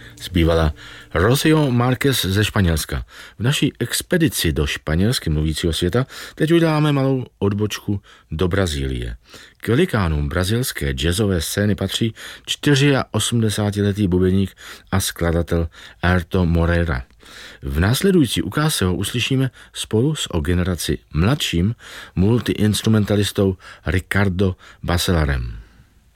Zpívala Rocío Márquez ze Španělska. V naší expedici do španělsky mluvícího světa teď uděláme malou odbočku do Brazílie. K velikánům brazilské jazzové scény patří 84letý bubeník a skladatel Airton Moreira. V následující ukázce ho uslyšíme spolu s o generaci mladším multiinstrumentalistou Ricardo Bacelarem.